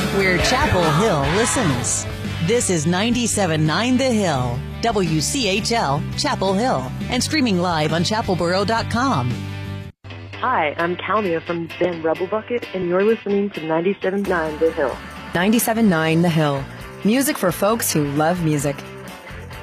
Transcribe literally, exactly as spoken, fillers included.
where Chapel Hill listens. This is ninety-seven point nine The Hill, W C H L, Chapel Hill, and streaming live on chapel borough dot com. Hi, I'm Calmia from the band Rebel Bucket, and you're listening to ninety-seven point nine The Hill. ninety-seven point nine The Hill. Music for folks who love music.